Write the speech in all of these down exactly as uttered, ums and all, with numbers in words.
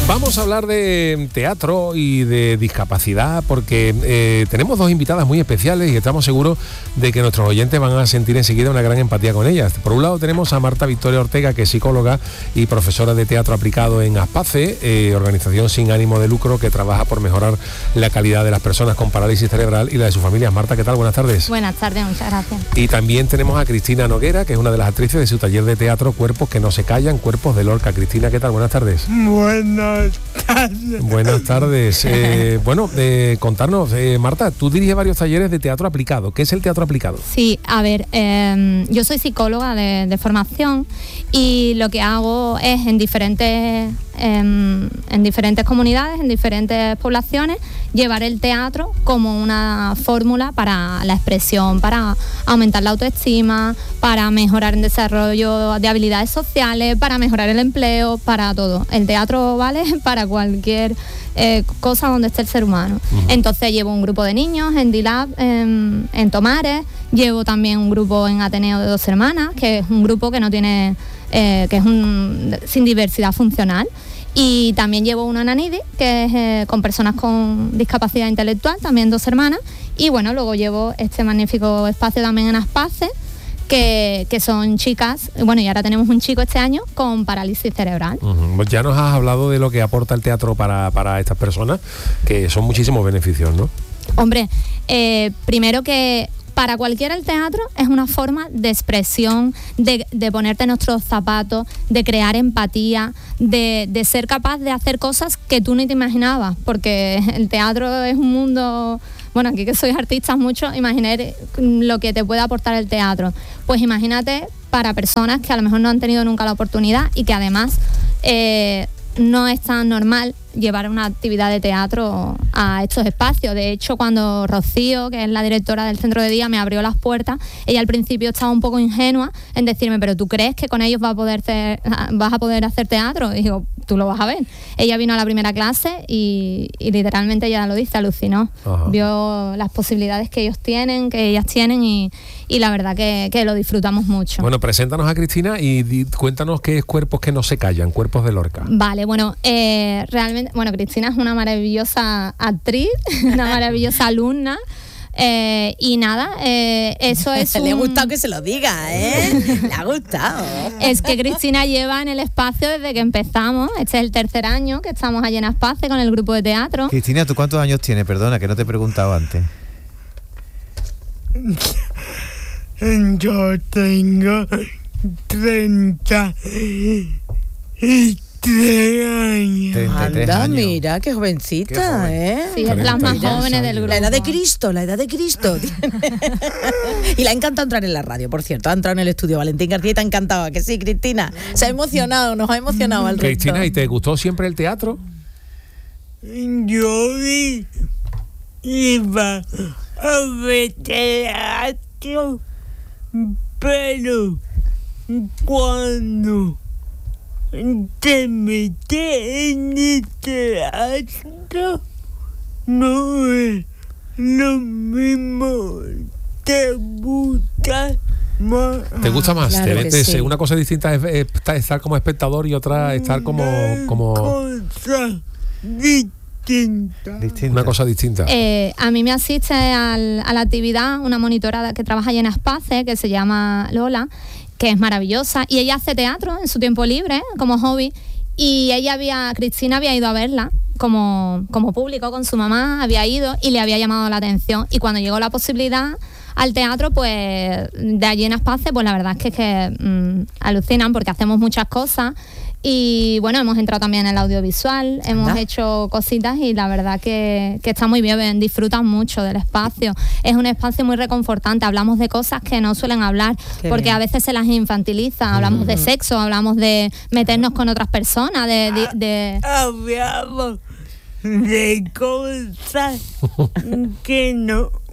Vamos a hablar de teatro y de discapacidad porque eh, tenemos dos invitadas muy especiales y estamos seguros de que nuestros oyentes van a sentir enseguida una gran empatía con ellas. Por un lado tenemos a Marta Victoria Ortega, que es psicóloga y profesora de teatro aplicado en ASPACE, eh, organización sin ánimo de lucro que trabaja por mejorar la calidad de las personas con parálisis cerebral y la de sus familias. Marta, ¿qué tal? Buenas tardes. Buenas tardes, muchas gracias. Y también tenemos a Cristina Noguera, que es una de las actrices de su taller de teatro Cuerpos que no se callan, Cuerpos de Lorca. Cristina, ¿qué tal? Buenas tardes. Buenas tardes. Buenas tardes. Eh, bueno, eh, contarnos, eh, Marta, tú diriges varios talleres de teatro aplicado. ¿Qué es el teatro aplicado? Sí, a ver, eh, yo soy psicóloga de, de formación y lo que hago es en diferentes, en, en diferentes comunidades, en diferentes poblaciones, llevar el teatro como una fórmula para la expresión, para aumentar la autoestima, para mejorar el desarrollo de habilidades sociales, para mejorar el empleo, para todo. El teatro vale para cualquier eh, cosa donde esté el ser humano. Uh-huh. Entonces llevo un grupo de niños en D-Lab, en, en Tomares, llevo también un grupo en Ateneo de Dos Hermanas, que es un grupo que no tiene, eh, que es un sin diversidad funcional. Y también llevo una Nanidi, que es eh, con personas con discapacidad intelectual, también Dos Hermanas. Y bueno, luego llevo este magnífico espacio también en ASPACE, que, que son chicas, bueno, y ahora tenemos un chico este año con parálisis cerebral. Uh-huh. Ya nos has hablado de lo que aporta el teatro para, para estas personas, que son muchísimos beneficios, ¿no? Hombre, eh, primero que para cualquiera el teatro es una forma de expresión, de, de ponerte en nuestros zapatos, de crear empatía, de, de ser capaz de hacer cosas que tú ni te imaginabas, porque el teatro es un mundo... Bueno, aquí que sois artistas mucho, imaginar lo que te puede aportar el teatro. Pues imagínate para personas que a lo mejor no han tenido nunca la oportunidad y que además eh, no es tan normal llevar una actividad de teatro a estos espacios. De hecho, cuando Rocío, que es la directora del centro de día, me abrió las puertas, ella al principio estaba un poco ingenua en decirme, pero ¿tú crees que con ellos vas a poder hacer, vas a poder hacer teatro? Y digo, tú lo vas a ver. Ella vino a la primera clase y, y literalmente ella lo dice, alucinó. Ajá. Vio las posibilidades que ellos tienen, que ellas tienen y, y la verdad que, que lo disfrutamos mucho. Bueno, preséntanos a Cristina y di, cuéntanos qué es Cuerpos que no se callan, Cuerpos de Lorca. Vale, bueno, eh, realmente, bueno, Cristina es una maravillosa actriz, una maravillosa alumna. Eh, y nada, eh, eso es un... Le ha gustado que se lo diga, ¿eh? Le ha gustado. Es que Cristina lleva en el espacio desde que empezamos. Este es el tercer año que estamos allí en ASPACE con el grupo de teatro. Cristina, ¿tú cuántos años tienes? Perdona, que no te he preguntado antes. Yo tengo treinta y tres años. Anda, años. Mira, qué jovencita, Qué joven. ¿eh? Sí, es las más jóvenes del grupo. La edad de Cristo, la edad de Cristo. Y le ha encantado entrar en la radio, por cierto. Ha entrado en el estudio Valentín García y te ha encantado. ¿A que sí, Cristina? Se ha emocionado, nos ha emocionado al resto. Cristina, ¿y te gustó siempre el teatro? Yo iba a ver teatro, pero cuando te metes en el teatro no es lo mismo, te gusta más. ¿Te gusta más? Claro ¿Te que metes, sí. Una cosa distinta es, es estar como espectador y otra estar como... como... Cosa distinta. Distinta. Una cosa distinta. Eh, a mí me asiste al, a la actividad una monitora que trabaja allí en ASPACE, que se llama Lola, que es maravillosa, y ella hace teatro en su tiempo libre, como hobby, y ella había, Cristina había ido a verla como, como público con su mamá, había ido y le había llamado la atención, y cuando llegó la posibilidad al teatro, pues de allí en ASPACE, pues la verdad es que, es que mmm, alucinan porque hacemos muchas cosas. Y bueno, hemos entrado también en el audiovisual, hemos ¿Anda? hecho cositas y la verdad que, que está muy bien, disfrutan mucho del espacio. Es un espacio muy reconfortante, hablamos de cosas que no suelen hablar, Qué porque bien. a veces se las infantiliza, hablamos mm. de sexo, hablamos de meternos con otras personas, de... de, de... Hablamos de cosas que no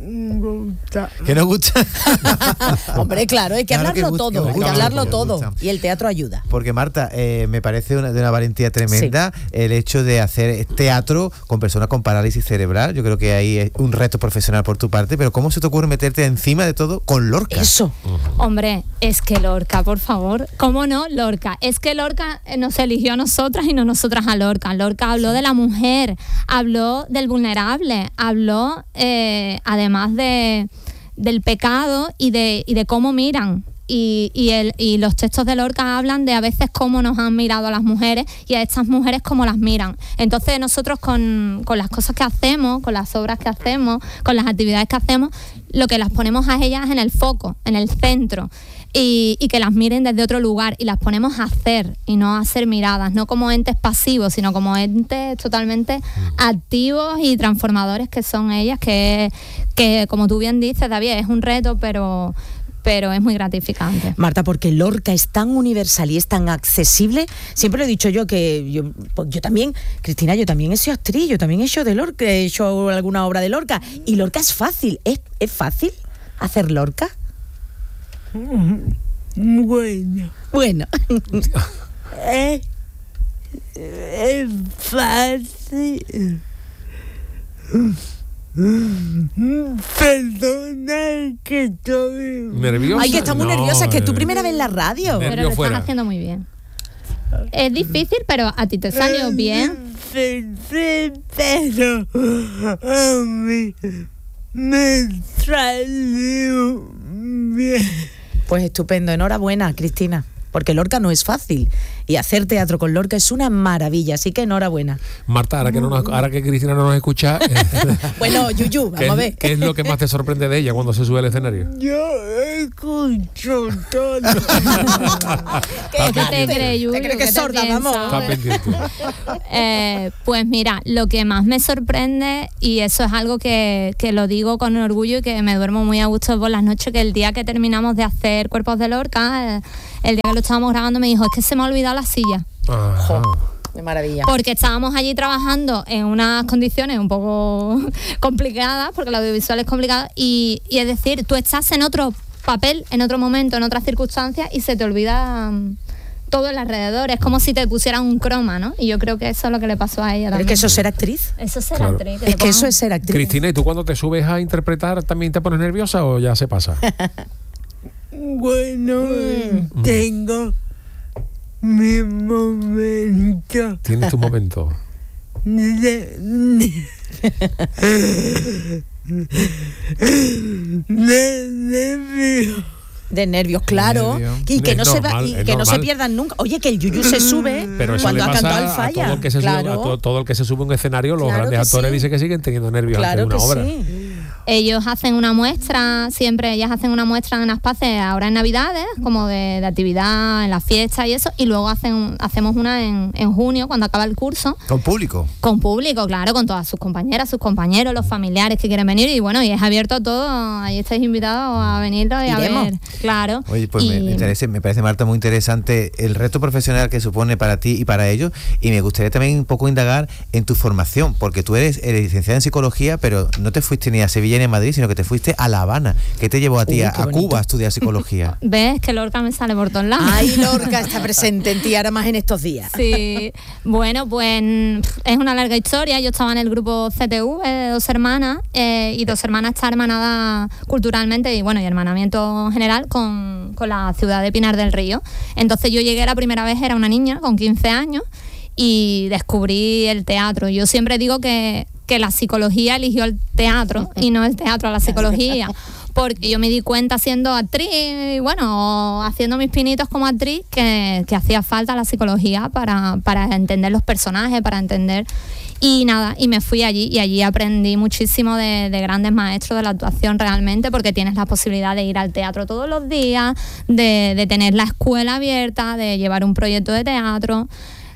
gusta. ¿Qué nos gusta? Hombre, claro, hay que Claro que hablarlo gusta, todo, me hay que gusta, hablarlo me todo. gusta. Y el teatro ayuda. Porque Marta, eh, me parece una, de una valentía tremenda el hecho de hacer teatro con personas con parálisis cerebral. Yo creo que ahí es un reto profesional por tu parte, pero ¿cómo se te ocurre meterte encima de todo con Lorca? Eso. Hombre, es que Lorca, por favor, ¿cómo no? Lorca, es que Lorca eh, nos eligió a nosotras y no nosotras a Lorca. Lorca habló de la mujer, habló del vulnerable, habló eh, además de del pecado y de y de cómo miran. Y, y, el, y los textos de Lorca hablan de a veces cómo nos han mirado a las mujeres y a estas mujeres cómo las miran. Entonces nosotros con, con las cosas que hacemos, con las obras que hacemos, con las actividades que hacemos, lo que las ponemos a ellas en el foco, en el centro. Y, y que las miren desde otro lugar y las ponemos a hacer y no a ser miradas, no como entes pasivos, sino como entes totalmente activos y transformadores que son ellas, que, que como tú bien dices, David, es un reto, pero... pero es muy gratificante. Marta, porque Lorca es tan universal y es tan accesible. Siempre lo he dicho yo que yo, yo también, Cristina, yo también he sido actriz, yo también he hecho de Lorca, he hecho alguna obra de Lorca. Y Lorca es fácil, ¿es, es fácil hacer Lorca? Bueno, Bueno. es, es fácil. Perdona que estoy ¿Nerviosa? Ay, que está muy No, nerviosa, que es tu eh, primera vez en la radio. Nervio Pero lo fuera. estás haciendo muy bien. Es difícil, pero a ti te salió bien. difícil, pero a mí me salió bien. Pues estupendo, enhorabuena, Cristina. Porque Lorca no es fácil. Y hacer teatro con Lorca es una maravilla, así que enhorabuena. Marta, ahora que, no nos- ahora que Cristina no nos escucha, eh, Bueno, Yuyu, ¿qué, vamos a es, ver. qué es lo que más te sorprende de ella cuando se sube al escenario? Yo escucho todo. ¿Qué te crees, Yuyu? ¿Te crees que ¿Qué es te sorda, vamos? piensas? Está pendiente. Eh, pues mira, lo que más me sorprende, y eso es algo que, que lo digo con orgullo y que me duermo muy a gusto por las noches, que el día que terminamos de hacer Cuerpos de Lorca, eh, el día que lo estábamos grabando, me dijo, es que se me ha olvidado la silla. Ajá. De maravilla. Porque estábamos allí trabajando en unas condiciones un poco complicadas, porque el audiovisual es complicado, y, y es decir, tú estás en otro papel, en otro momento, en otras circunstancias, y se te olvida mm, todo el alrededor. Es como si te pusieran un croma, ¿no? Y yo creo que eso es lo que le pasó a ella Pero es también. que eso es ser actriz. Eso es ser Claro. actriz. Es que eso es ser actriz. Cristina, ¿y tú cuando te subes a interpretar también te pones nerviosa o ya se pasa? Bueno, tengo mi momento Tienes tu momento. de, de nervio. De nervios, claro. Nervio. Y que Es no se va, normal, y es que no se normal. pierdan nunca. Oye, que el Yuyu se sube Pero eso cuando le ha pasa cantado el a falla. todo el que se sube, a Claro. todo, todo el que se sube a un escenario, los Claro grandes que actores sí. dicen que siguen teniendo nervios Claro ante que una obra. sí. Ellos hacen una muestra, siempre ellas hacen una muestra en Aspace ahora en Navidades, como de, de actividad, en las fiestas y eso, y luego hacen, hacemos una en, en junio, cuando acaba el curso, Con público. con público, claro, con todas sus compañeras, sus compañeros, los familiares que quieren venir, y bueno, y es abierto a todo, ahí estáis invitados a venirlo y a Iremos. ver, claro. Oye, pues me, Y- me interesa- me parece, Marta, muy interesante el reto profesional que supone para ti y para ellos, y me gustaría también un poco indagar en tu formación, porque tú eres, eres licenciada en psicología, pero no te fuiste ni a Sevilla ni a Madrid, sino que te fuiste a La Habana. ¿Qué te llevó a ti Uy, a, qué a bonito. Cuba a estudiar psicología? ¿Ves? Que Lorca me sale por todos lados. Ay, Lorca está presente en ti ahora más en estos días. Sí, bueno, pues pf, es una larga historia. Yo estaba en el grupo C T V de Dos Hermanas, eh, y Dos Hermanas está hermanada culturalmente y bueno, y hermanamiento general con, con la ciudad de Pinar del Río. Entonces yo llegué la primera vez, era una niña con quince años, y descubrí el teatro. Yo siempre digo que, que la psicología eligió el teatro y no el teatro a la psicología, porque yo me di cuenta siendo actriz, y bueno, haciendo mis pinitos como actriz, que, que hacía falta la psicología para, para entender los personajes, para entender... Y nada, y me fui allí, y allí aprendí muchísimo de, de grandes maestros de la actuación realmente, porque tienes la posibilidad de ir al teatro todos los días, de, de tener la escuela abierta, de llevar un proyecto de teatro.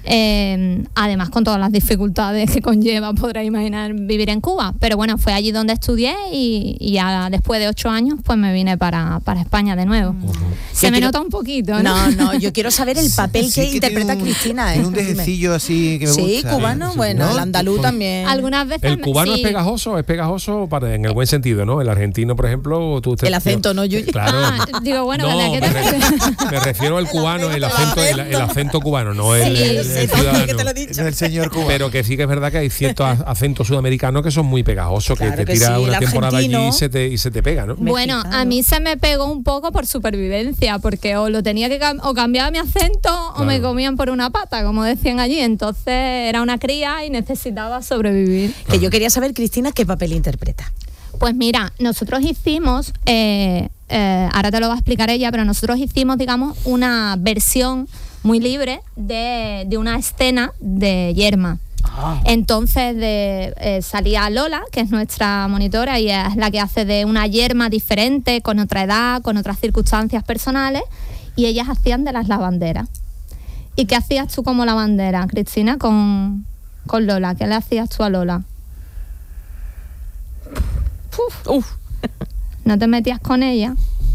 Eh, además con todas las dificultades que conlleva, podrás imaginar, vivir en Cuba. Pero bueno, fue allí donde estudié y, y ya después de ocho años pues me vine para, para España de nuevo. Uh-huh. Se yo me quiero... nota un poquito, ¿no? No, no, yo quiero saber el papel Sí, que, que interpreta tiene un- Cristina. tiene ¿eh? un dejecillo así que me Sí, gusta. cubano, Sí, bueno, ¿no? el andaluz Por- también. Algunas veces El cubano sí. es pegajoso, es pegajoso para, en el buen sentido, ¿no? El argentino, por ejemplo, tú te- El acento, ¿no, Yuyi? Claro. Ah, digo, bueno, no, ¿verdad que me, te- re- me refiero al cubano, el acento, el, el acento cubano, no el, Sí, el- el sí, sí, ciudadano. que te lo he dicho. No, el señor cubano. Pero que sí que es verdad que hay ciertos a- acentos sudamericanos que son muy pegajosos, Claro que te que tira sí, una el temporada allí argentino. y se te, y se te pega, ¿no? Bueno, Mexicano. a mí se me pegó un poco por supervivencia, porque o lo tenía que cam- o cambiaba mi acento o me Claro. comían por una pata, como decían allí. Entonces era una cría y necesitaba sobrevivir. Que yo quería saber, Cristina, qué papel interpreta. Pues mira, nosotros hicimos, eh, eh, ahora te lo va a explicar ella, pero nosotros hicimos, digamos, una versión muy libre de, de una escena de Yerma. Entonces de, eh, salía Lola, que es nuestra monitora y es la que hace de una Yerma diferente, con otra edad, con otras circunstancias personales, y ellas hacían de las lavanderas. ¿Y qué hacías tú como lavandera, Cristina, con, con Lola? ¿Qué le hacías tú a Lola? Uf. Uf. ¿No te metías con ella?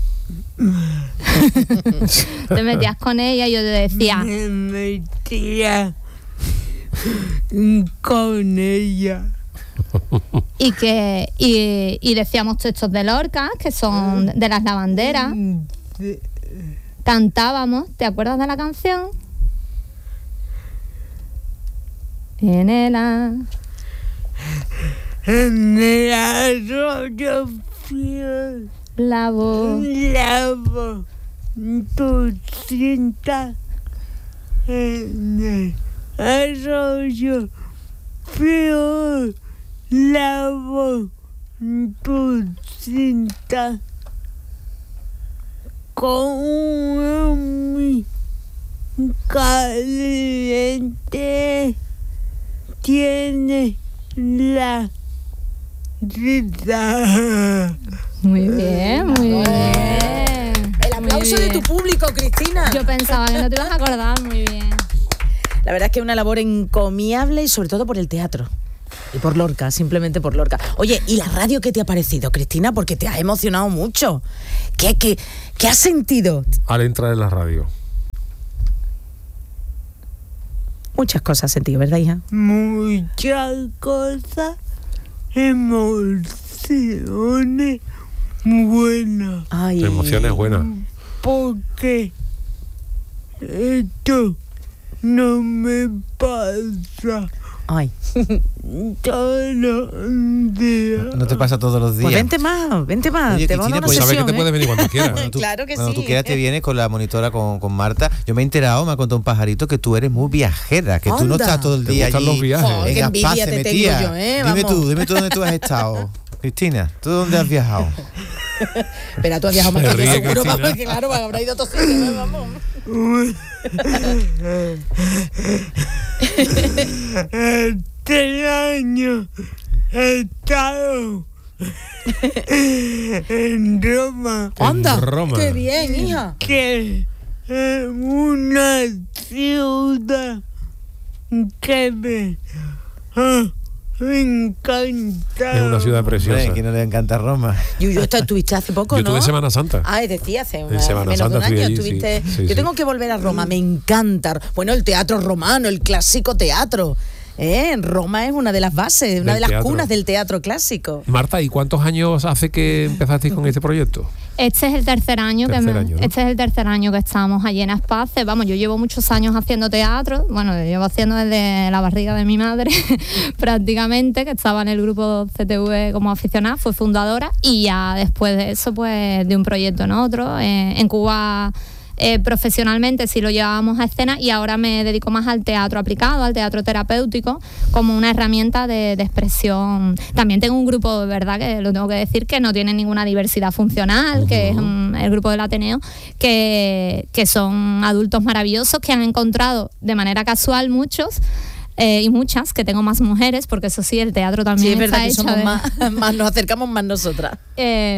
Te metías con ella y yo te decía, Me metía con ella. y que y, y decíamos textos de Lorca, que son de las lavanderas, cantábamos, ¿te acuerdas de la canción? En el a- En el arroyo frío la voz. lavo tu cinta. En el arroyo frío lavo tu cinta. Con mi caliente tiene la risa. Muy bien, muy bien. El aplauso Muy de tu bien. público, Cristina. Yo pensaba que no te ibas a acordar, muy bien. La verdad es que es una labor encomiable y sobre todo por el teatro. Y por Lorca, simplemente por Lorca. Oye, ¿y la radio qué te ha parecido, Cristina? Porque te has emocionado mucho. ¿Qué, qué, qué has sentido? Al entrar en la radio. Muchas cosas has sentido, ¿verdad, hija? Muchas cosas, emociones buenas, Ay. Emociones buenas. porque esto no me pasa Ay. todos los días. No te pasa todos los días. Pues vente más, vente más. Oye, te vamos a Cristina, dar una pues, Sabes que sesión, te ¿eh? puedes venir cuando quieras. Cuando tú- Claro que cuando sí. tú quieras te vienes con la monitora, con, con Marta. Yo me he enterado, me ha contado un pajarito que tú eres muy viajera, que tú no Anda. estás todo el ¿Te día gustan allí los viajes? Oh, qué en envidia Aspace te tengo metida. yo, ¿eh? Dime Vamos. tú, dime tú dónde tú has estado. Cristina, ¿tú dónde has viajado? Pero tú has viajado más Se que yo, ríe, seguro, Cristina. vamos, que claro, habrá ido a otros sitios, ¿eh? Vamos. Este año he estado en Roma, Anda, Roma. qué bien, hija. que es una ciudad que me ah, me encanta. Es una ciudad preciosa. Hombre, que no le encanta Roma. Yuyu, esto estuviste hace poco, Yo ¿no? tuve en Semana Santa. Ah, es decir, hace una- En Semana menos de un Santa fui año allí, estuviste. sí, sí, Yo sí. tengo que volver a Roma, me encanta. Bueno, el teatro romano, el clásico teatro. ¿eh? Roma es una de las bases, una Del de las teatro. cunas del teatro clásico. Marta, ¿y cuántos años hace que empezasteis con este proyecto? Este es el tercer año que Tercer me- año, ¿no? este es el tercer año que estamos allí en Aspace. Vamos, yo llevo muchos años haciendo teatro. Bueno, yo llevo haciendo desde la barriga de mi madre prácticamente, que estaba en el grupo C T V como aficionada, fue fundadora y ya después de eso, pues de un proyecto en otro. Eh, en Cuba eh, profesionalmente sí lo llevábamos a escena y ahora me dedico más al teatro aplicado, al teatro terapéutico, como una herramienta de, de expresión. También tengo un grupo, de verdad, que lo tengo que decir, que no tiene ninguna diversidad funcional, que es un- el grupo del Ateneo, que, que son adultos maravillosos que han encontrado de manera casual muchos eh, y muchas, que tengo más mujeres, porque eso sí, el teatro también Sí, es verdad está que hecho somos de- más, más, nos acercamos más nosotras. eh,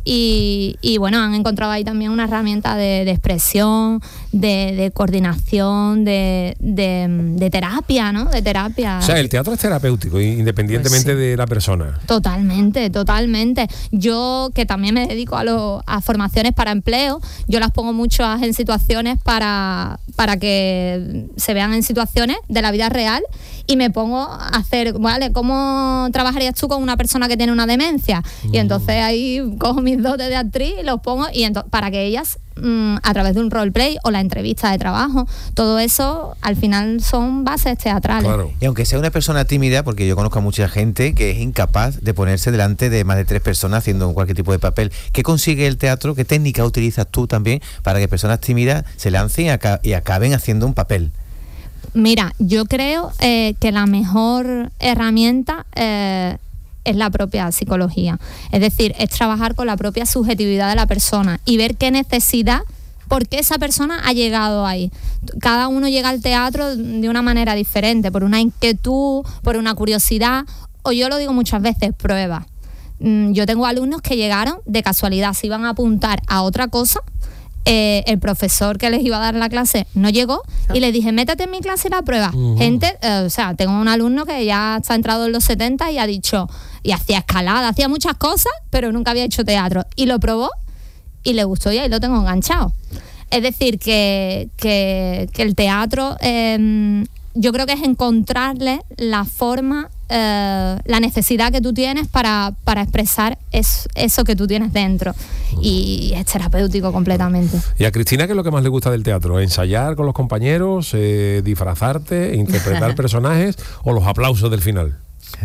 y, y bueno, han encontrado ahí también una herramienta de, de expresión, de, de coordinación, de, de, de terapia, ¿no? De terapia. O sea, el teatro es terapéutico, independientemente Pues sí. de la persona. Totalmente, totalmente. Yo, que también me dedico a, lo, a formaciones para empleo, yo las pongo mucho en situaciones para, para que se vean en situaciones de la vida real, y me pongo a hacer, ¿vale? ¿Cómo trabajarías tú con una persona que tiene una demencia? Y entonces ahí cojo mis dotes de actriz y los pongo, y ento- para que ellas, mmm, a través de un roleplay o la entrevista de trabajo, todo eso al final son bases teatrales. Claro. Y aunque sea una persona tímida, porque yo conozco a mucha gente que es incapaz de ponerse delante de más de tres personas haciendo cualquier tipo de papel, ¿qué consigue el teatro? ¿Qué técnica utilizas tú también para que personas tímidas se lancen y, aca- y acaben haciendo un papel? Mira, yo creo eh, que la mejor herramienta eh, es la propia psicología. Es decir, es trabajar con la propia subjetividad de la persona y ver qué necesidad, por qué esa persona ha llegado ahí. Cada uno llega al teatro de una manera diferente, por una inquietud, por una curiosidad, o yo lo digo muchas veces, prueba. Mm, Yo tengo alumnos que llegaron de casualidad, se iban a apuntar a otra cosa. Eh, el profesor que les iba a dar la clase no llegó y les dije, métete en mi clase y la prueba. Uh-huh. Gente, eh, o sea, tengo un alumno que ya está entrado en los setenta y ha dicho, y hacía escalada, hacía muchas cosas, pero nunca había hecho teatro. Y lo probó y le gustó, y ahí lo tengo enganchado. Es decir, que, que, que el teatro, eh, yo creo que es encontrarle la forma, eh, la necesidad que tú tienes para, para expresar es, eso que tú tienes dentro. Y es terapéutico completamente. ¿Y a Cristina qué es lo que más le gusta del teatro? ¿Ensayar con los compañeros, eh, disfrazarte, interpretar personajes o los aplausos del final?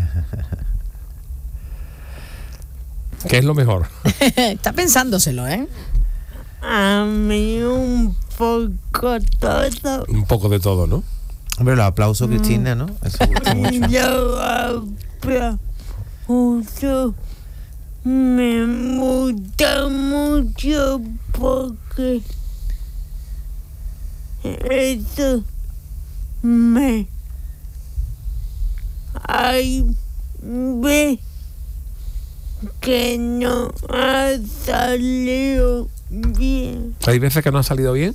¿Qué es lo mejor? Está pensándoselo, ¿eh? A mí un poco todo. Un poco de todo, ¿no? Hombre, los aplausos, Cristina, ¿no? Eso gusta mucho. Yo aplauso. Me gusta mucho porque eso me hay ve que no ha salido bien. ¿Hay veces que no ha salido bien?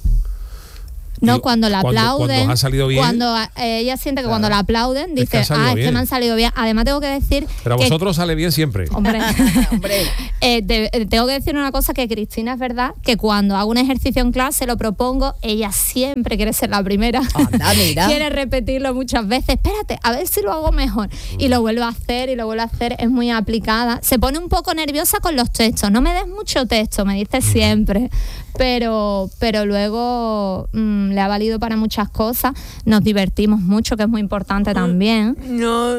No, Y cuando la cuando- aplauden, cuando ha salido bien. cuando eh, ella siente que Claro. cuando la aplauden, Es que dice, ha salido ah, es bien. que me han salido bien. Además tengo que decir Pero a que, vosotros sale bien siempre. hombre, Hombre. eh, de- eh, tengo que decir una cosa, que Cristina es verdad que cuando hago un ejercicio en clase, lo propongo, ella siempre quiere ser la primera. Anda, mira. Quiere repetirlo muchas veces. Espérate, a ver si lo hago mejor. Y lo vuelvo a hacer y lo vuelvo a hacer. Es muy aplicada. Se pone un poco nerviosa con los textos. No me des mucho texto, me dice siempre. Pero, pero luego mm, le ha valido para muchas cosas. Nos divertimos mucho, que es muy importante también. Nos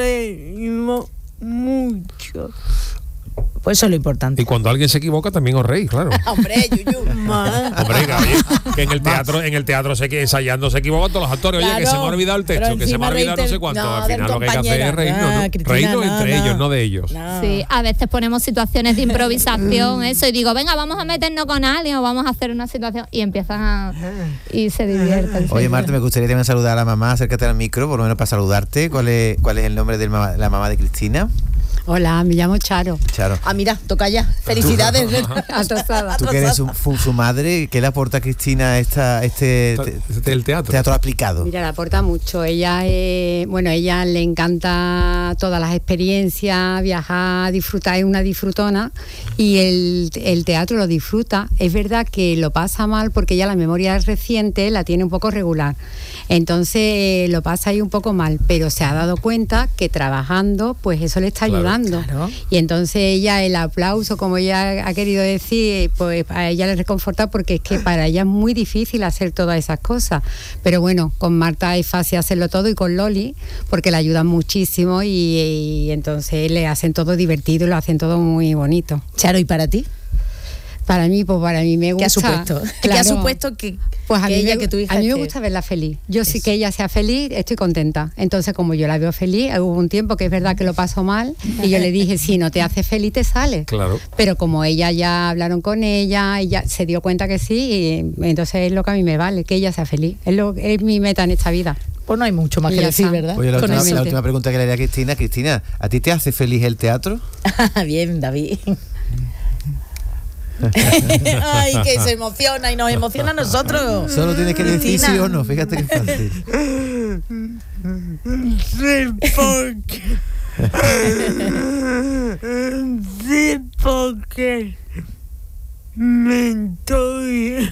reímos mucho. Pues eso es lo importante. Y cuando alguien se equivoca también os reís, claro. Hombre, Yuyu. Más. Hombre, que, oye, que en el teatro, en el teatro se que ensayando se equivocan todos los actores. Oye, que Claro, se me ha olvidado el texto, pero que se me ha encima olvidado no reírte- sé cuánto. no, Al del final lo que hay que hacer compañero. es reírnos, Ah, ¿no? Cristina, Reírnos no, entre no. ellos, no de ellos. No. Sí, a veces ponemos situaciones de improvisación, eso, y digo, venga, vamos a meternos con alguien o vamos a hacer una situación, y empiezan a... y se divierten. Oye, sí. Marta, me gustaría también saludar a la mamá. Acércate al micro, por lo menos para saludarte. ¿Cuál es, cuál es el nombre de la mamá de Cristina? Hola, me llamo Charo. Charo. Ah, mira, toca ya. Felicidades. Atrasada. Tú que eres su, su- su madre, ¿qué le aporta a Cristina esta, este te- Del teatro. teatro aplicado? Mira, le aporta mucho. Ella, eh, bueno, ella le encanta todas las experiencias, viajar, disfrutar, es una disfrutona, y el, el teatro lo disfruta. Es verdad que lo pasa mal porque ella la memoria reciente la tiene un poco regular. Entonces eh, lo pasa ahí un poco mal, pero se ha dado cuenta que trabajando, pues eso le está Claro, ayudando. claro. Y entonces ella, el aplauso, como ella ha querido decir, pues a ella le reconforta porque es que para ella es muy difícil hacer todas esas cosas. Pero bueno, con Marta es fácil hacerlo todo, y con Loli, porque le ayudan muchísimo, y, y entonces le hacen todo divertido y lo hacen todo muy bonito. Charo, ¿y para ti? Para mí, pues para mí me gusta. ¿Qué ha supuesto? ¿Qué ha Claro. supuesto que, Pues a que mí, ella, me, que tu hija a mí me esté- gusta verla feliz. Yo sí Eso. que ella sea feliz, estoy contenta. Entonces, como yo la veo feliz, hubo un tiempo que es verdad que lo pasó mal, y yo le dije, si no te hace feliz, te sale. Claro. Pero como ella ya hablaron con ella, ella se dio cuenta que sí, y entonces es lo que a mí me vale, que ella sea feliz. Es, lo, es mi meta en esta vida. Pues no hay mucho más Y que ya decir, está. ¿verdad? Oye, la Con última, eso. la última pregunta que le haría a Cristina. Cristina, ¿a ti te hace feliz el teatro? Bien, David. Ay, que se emociona y nos emociona a nosotros. Solo tienes que decir Cristina. sí o no, fíjate que fácil. Sí, porque... Sí, porque... Me estoy...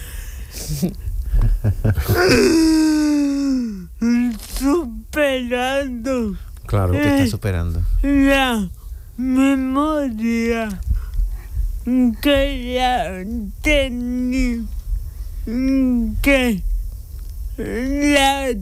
superando Claro. Te está superando. la memoria que la tenía, que la,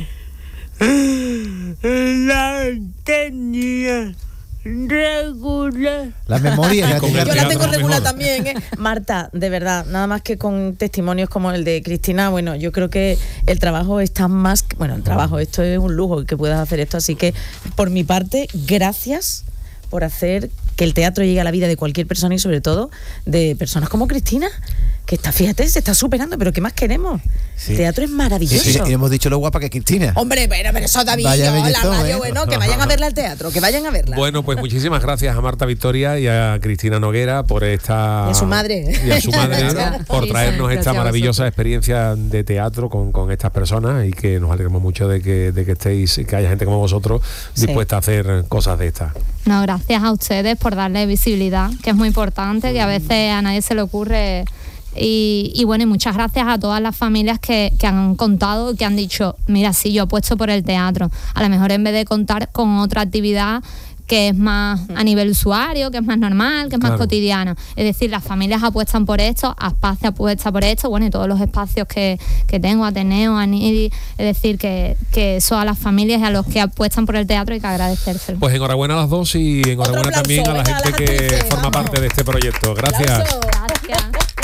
la tenía regular. La memoria ya Con tenía el Yo la teatro tengo regular mejor. también, ¿eh? Marta, de verdad, nada más que con testimonios como el de Cristina, bueno, yo creo que el trabajo está más... que- Bueno, el trabajo, esto es un lujo que puedas hacer esto, así que por mi parte, gracias por hacer que el teatro llegue a la vida de cualquier persona y sobre todo de personas como Cristina, que está, fíjate, se está superando, pero ¿qué más queremos? Sí. El teatro es Y, maravilloso. y- y hemos dicho lo guapa que es Cristina. Hombre, pero, pero eso David, Vaya yo, la belletón, radio, ¿eh? bueno, que vayan a verla al teatro, que vayan a verla. Bueno, pues muchísimas gracias a Marta Victoria y a Cristina Noguera por esta... Y a su madre. Y a su madre, Gracias. por Sí, traernos gracias esta a maravillosa vosotros. experiencia de teatro con, con estas personas y que nos alegramos mucho de que, de que estéis, que haya gente como vosotros Sí. dispuesta a hacer cosas de estas. No, gracias a ustedes por darle visibilidad, que es muy importante, que a veces a nadie se le ocurre. Y, y bueno, y muchas gracias a todas las familias que, que han contado y que han dicho, mira, sí, yo apuesto por el teatro. A lo mejor en vez de contar con otra actividad que es más a nivel usuario, que es más normal, que es más Claro. cotidiana. Es decir, las familias apuestan por esto, Aspacia apuesta por esto, bueno, y todos los espacios que, que tengo, Ateneo, Aniri, es decir, que, que eso a las familias y a los que apuestan por el teatro hay que agradecérselo. Pues enhorabuena a las dos y enhorabuena aplauso, también a la venga, gente las que actrices, forma vamos. parte de este proyecto. Gracias. Aplauso. Gracias.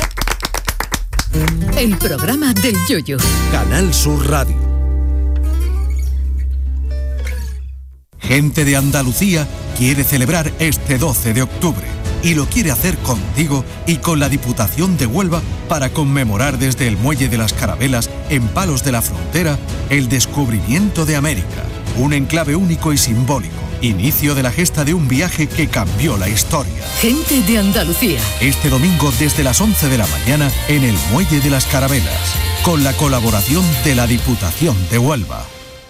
El programa del Yoyo. Canal Sur Radio. Gente de Andalucía quiere celebrar este doce de octubre y lo quiere hacer contigo y con la Diputación de Huelva para conmemorar desde el Muelle de las Carabelas en Palos de la Frontera el descubrimiento de América, un enclave único y simbólico, inicio de la gesta de un viaje que cambió la historia. Gente de Andalucía. Este domingo desde las once de la mañana en el Muelle de las Carabelas, con la colaboración de la Diputación de Huelva.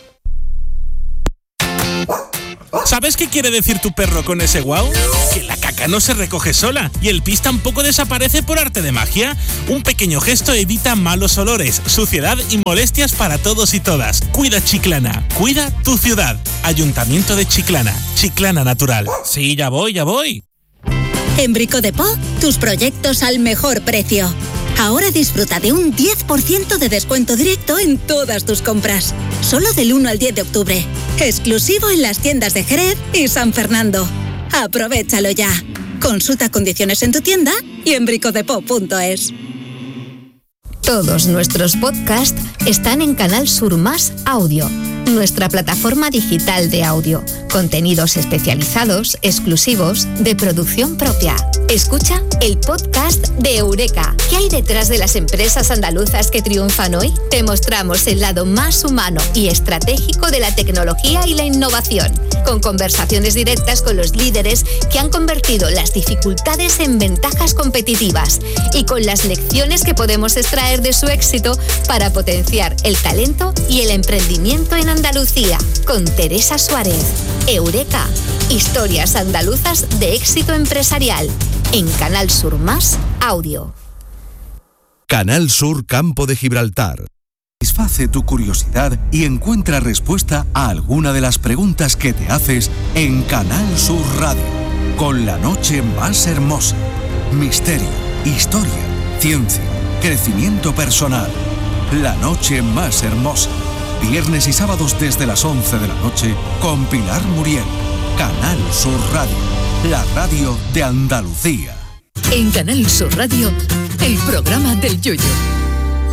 ¿Sabes qué quiere decir tu perro con ese guau? Que la caca no se recoge sola y el pis tampoco desaparece por arte de magia. Un pequeño gesto evita malos olores, suciedad y molestias para todos y todas. Cuida Chiclana, cuida tu ciudad. Ayuntamiento de Chiclana, Chiclana Natural. Sí, ya voy, ya voy. En Brico de Po, tus proyectos al mejor precio. Ahora disfruta de un diez por ciento de descuento directo en todas tus compras. Solo del uno al diez de octubre. Exclusivo en las tiendas de Jerez y San Fernando. Aprovechalo ya. Consulta condiciones en tu tienda y en bricodepo punto es. Todos nuestros podcasts están en Canal Sur Más Audio, nuestra plataforma digital de audio. Contenidos especializados, exclusivos, de producción propia. Escucha el podcast de Eureka. ¿Qué hay detrás de las empresas andaluzas que triunfan hoy? Te mostramos el lado más humano y estratégico de la tecnología y la innovación, con conversaciones directas con los líderes que han convertido las dificultades en ventajas competitivas y con las lecciones que podemos extraer de su éxito para potenciar el talento y el emprendimiento en Andalucía. Con Teresa Suárez. Eureka. Historias andaluzas de éxito empresarial. En Canal Sur Más Audio. Canal Sur Campo de Gibraltar. Satisface tu curiosidad y encuentra respuesta a alguna de las preguntas que te haces en Canal Sur Radio. Con la noche más hermosa. Misterio, historia, ciencia, crecimiento personal. La noche más hermosa. Viernes y sábados desde las once de la noche con Pilar Muriel. Canal Sur Radio. La radio de Andalucía. En Canal Sur Radio, el programa del Yoyo.